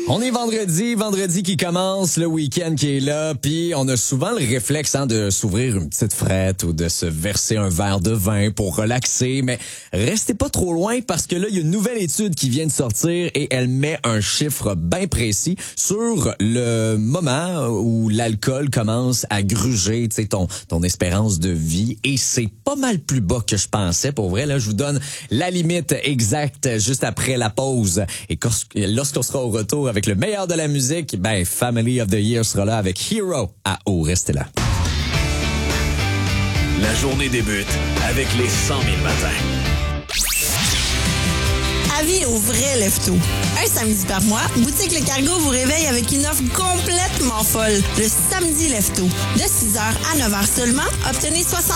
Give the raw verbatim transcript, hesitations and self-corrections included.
On est vendredi, vendredi qui commence, le week-end qui est là, puis on a souvent le réflexe hein, de s'ouvrir une petite frette ou de se verser un verre de vin pour relaxer, mais restez pas trop loin parce que là, il y a une nouvelle étude qui vient de sortir et elle met un chiffre bien précis sur le moment où l'alcool commence à gruger, tu sais, ton, ton espérance de vie, et c'est pas mal plus bas que je pensais, pour vrai. Là, je vous donne la limite exacte juste après la pause, et lorsqu'on sera au retour avec le meilleur de la musique, ben Family of the Year sera là avec Hero à haut. Restez là. La journée débute avec les cent mille matins. Avis aux vrais leftos. Un samedi par mois, Boutique Le Cargo vous réveille avec une offre complètement folle. Le samedi lefto. De six heures à neuf heures seulement, obtenez soixante